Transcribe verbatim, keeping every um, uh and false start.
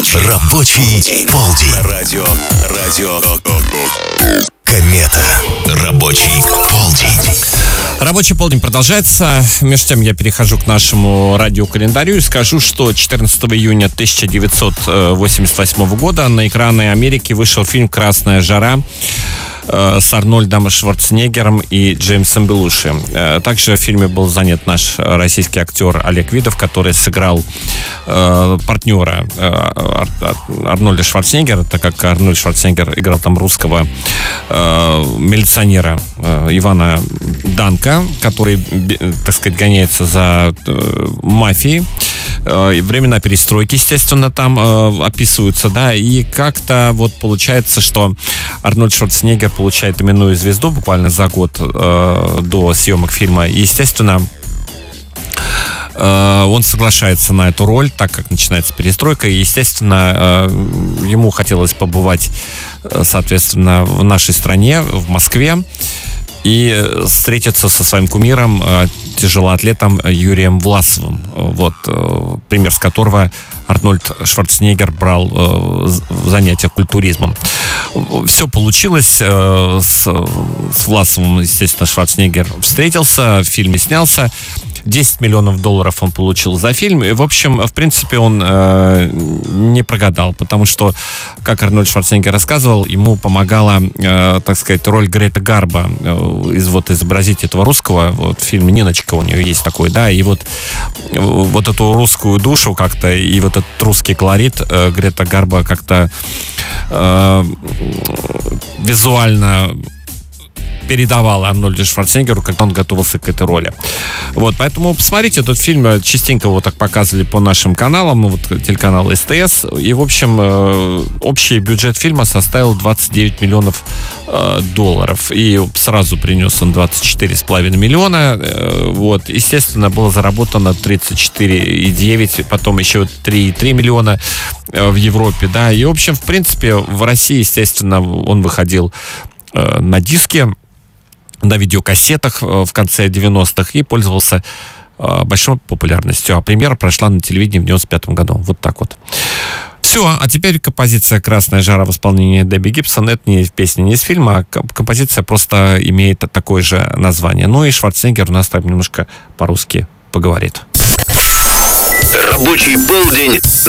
Рабочий полдень. Радио, радио, Комета. Рабочий полдень. Рабочий полдень продолжается. Между тем я перехожу к нашему радиокалендарю и скажу, что четырнадцатого июня тысяча девятьсот восемьдесят восьмого года на экраны Америки вышел фильм «Красная жара» с Арнольдом Шварценеггером и Джеймсом Белуши. Также в фильме был занят наш российский актер Олег Видов, который сыграл э, партнера э, Арнольда Шварценеггера, так как Арнольд Шварценеггер играл там русского э, милиционера э, Ивана Данка, который, так сказать, гоняется за э, мафией. Э, времена перестройки, естественно, там э, описываются, да, и как-то вот получается, что Арнольд Шварценеггер получает именную звезду буквально за год э, до съемок фильма. И, естественно, э, он соглашается на эту роль, так как начинается перестройка. И, естественно, э, ему хотелось побывать, э, соответственно, в нашей стране, в Москве, и встретиться со своим кумиром, э, тяжелоатлетом Юрием Власовым. Вот, э, пример с которого Арнольд Шварценеггер брал э, занятия культуризмом. Все получилось. Э, с, с Власовым, естественно, Шварценеггер встретился, в фильме снялся. десять миллионов долларов он получил за фильм. И, в общем, в принципе, он э, не прогадал, потому что, как Арнольд Шварценеггер рассказывал, ему помогала, э, так сказать, роль Греты Гарбо, э, из, вот, изобразить этого русского. Вот в фильме «Ниночка» у нее есть такой, да, и вот, вот эту русскую душу как-то, и вот этот русский колорит э, Грета Гарбо как-то э, визуально передавал Арнольду Шварценеггеру, когда он готовился к этой роли. Вот, поэтому посмотрите этот фильм. Частенько его так показывали по нашим каналам, вот телеканал СТС. И, в общем, э, общий бюджет фильма составил двадцать девять миллионов э, долларов. И сразу принес он двадцать четыре с половиной миллиона. Э, вот, естественно, было заработано тридцать четыре и девять, потом еще три и три миллиона э, в Европе, да. И, в общем, в принципе, в России, естественно, он выходил э, на диске, на видеокассетах в конце девяностых и пользовался э, большой популярностью. А премьера прошла на телевидении в девяносто пятом году. Вот так вот. Все, а теперь композиция «Красная жара» в исполнении Дебби Гибсон. Это не песня, не из фильма, а композиция просто имеет такое же название. Ну и Шварценеггер у нас там немножко по-русски поговорит. Рабочий полдень